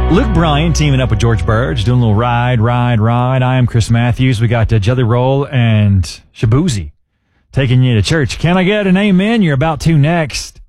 Luke Bryan teaming up with George Burge, doing a little ride. I am Chris Matthews. We got Jelly Roll and Shabuzi taking you to church. Can I get an amen? You're about to next.